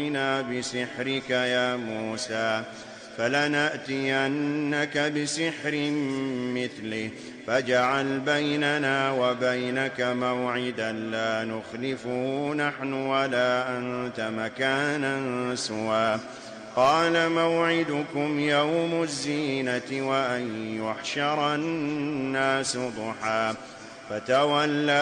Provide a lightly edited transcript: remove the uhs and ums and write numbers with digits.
فأتنا بسحرك يا موسى فلنأتينك بسحر مثله فاجعل بيننا وبينك موعدا لا نخلفه نحن ولا أنت مكانا سوى قال موعدكم يوم الزينة وأن يحشر الناس ضحى فتولى